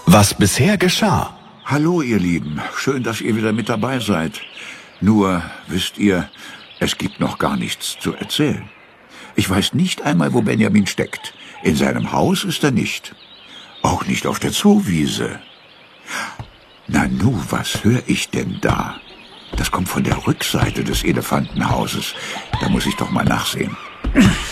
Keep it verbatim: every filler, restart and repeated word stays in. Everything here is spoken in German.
Was bisher geschah. Hallo, ihr Lieben. Schön, dass ihr wieder mit dabei seid. Nur, wisst ihr, es gibt noch gar nichts zu erzählen. Ich weiß nicht einmal, wo Benjamin steckt. In seinem Haus ist er nicht. Auch nicht auf der Zoowiese. Na nu, was höre ich denn da? Das kommt von der Rückseite des Elefantenhauses. Da muss ich doch mal nachsehen.